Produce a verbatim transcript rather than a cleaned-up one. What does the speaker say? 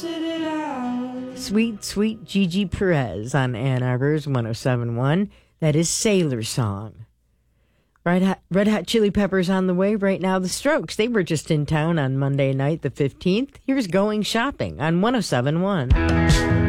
Sweet, sweet Gigi Perez on Ann Arbor's one oh seven point one. That is Sailor Song. Red Hot, Red Hot Chili Peppers on the way right now. The Strokes, they were just in town on Monday night, the fifteenth. Here's Going Shopping on one oh seven point one.